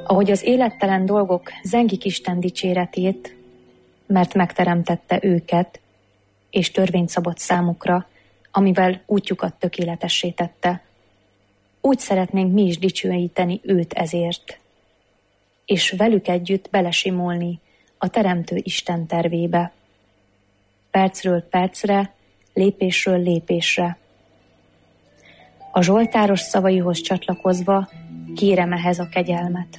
Ahogy az élettelen dolgok zengik Isten dicséretét, mert megteremtette őket, és törvényt szabott számukra, amivel útjukat tökéletessé tette. Úgy szeretnénk mi is dicsőíteni őt ezért, és velük együtt belesimulni a Teremtő Isten tervébe. Percről percre, lépésről lépésre. A zsoltáros szavaihoz csatlakozva kérem ehhez a kegyelmet.